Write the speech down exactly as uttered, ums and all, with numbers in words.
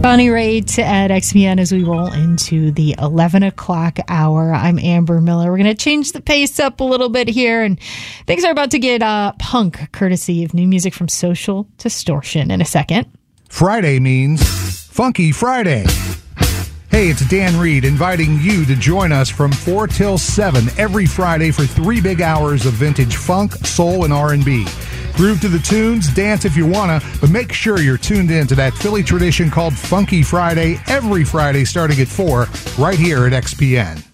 Bonnie Raitt at X P N as we roll into the eleven o'clock hour. I'm Amber Miller. We're going to change the pace up a little bit here, and things are about to get uh, punk, courtesy of new music from Social Distortion in a second. Friday means Funky Friday. Hey, it's Dan Reed inviting you to join us from four till seven every Friday for three big hours of vintage funk, soul, and R and B. Groove to the tunes, dance if you wanna, but make sure you're tuned in to that Philly tradition called Funky Friday every Friday starting at four right here at X P N.